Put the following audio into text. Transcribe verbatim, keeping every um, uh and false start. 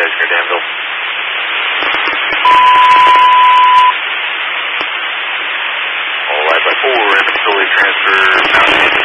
station near Danville. All right, by four, inventory transfer, Mountain